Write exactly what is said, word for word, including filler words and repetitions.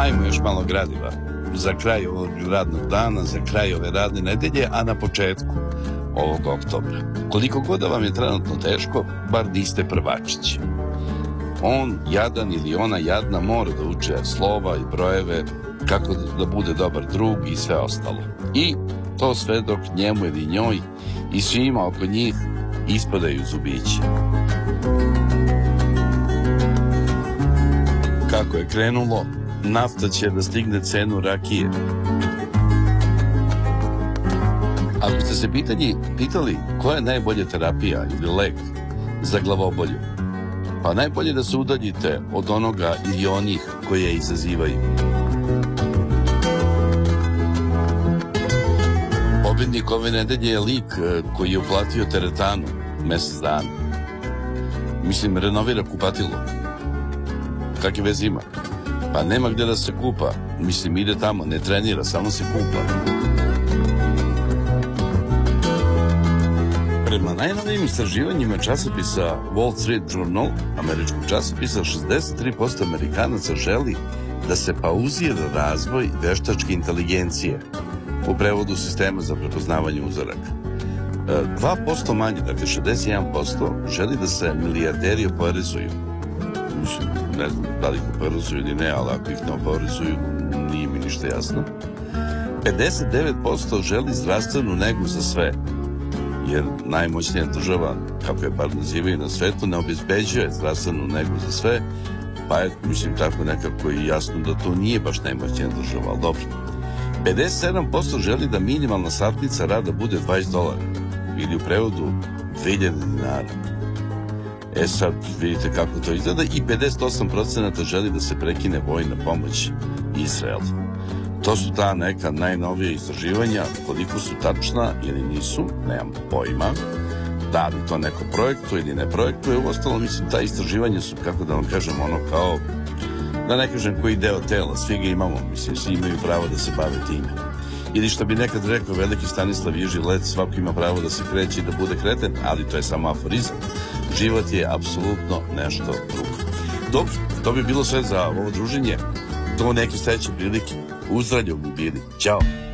Ajmo još malo gradiva. Za kraj ovog radnog dana, za kraj ove radne nedelje, a na početku ovog oktobra. Koliko god da vam je trenutno teško, bar niste prvačići. On, jadan ili ona jadna, mora da uče slova i brojeve, kako da bude dobar drug i sve ostalo. I to sve dok njemu ili njoj i svima oko njih ispadaju zubići. Kako je krenulo, nafta će da stigne cenu rakije. Ako ste se pitali, pitali koja je najbolja terapija ili lek za glavobolju, pa najbolje da se udaljite od onoga ili onih koje je izazivaju. Pobednik ove nedelje je lik koji je uplatio teretanu mesec dana. Mislim, renovira kupatilo. Kakve veze ima? Pa nema gde da se kupa. Mislim, ide tamo, ne trenira, samo se kupa. Prema najnovijim istraživanjima časopisa Wall Street Journal, američkog časopisa, šezdeset tri posto Amerikanaca želi da se pauzira razvoj veštačke inteligencije, u prevodu sistema za prepoznavanje uzoraka. dva posto manje, dakle šezdeset jedan posto, želi da se milijarderi oporezuju. Mislim, ne znam da li ih oporezuju ili ne, ali ako ih ne oporezuju, nije mi ništa jasno. pedeset devet posto želi zdravstvenu negu za sve, jer najmoćnija država, kako je bar nazivaju na svetu, ne obezbeđuje zdravstvenu negu za sve, pa je, mislim, tako nekako i jasno da to nije baš najmoćnija država, ali dobro. pedeset sedam posto želi da minimalna satnica rada bude dvadeset dolara, ili u prevodu dve hiljade dinara. E sad, vidite kako to izgleda, i pedeset osam posto želi da se prekine vojna pomoć Izraelu. To su ta neka najnovija istraživanja, koliko su tačna ili nisu, nemam pojma, da li to neko projektuje ili ne projektuje. U ostalo, mislim, ta istraživanja su, kako da vam kažem, ono kao, da ne kažem koji deo tela, svi ga imamo, mislim, svi imaju pravo da se bave time. Ili što bi nekad rekao veliki Stanislav Jiži Lec, svako ima pravo da se kreće i da bude kreten, ali to je samo aforizam. Život je apsolutno nešto drugo. Dobro, to bi bilo sve za ovo druženje. Do neke sledeće prilike. Uzdravlju bi bili. Ćao.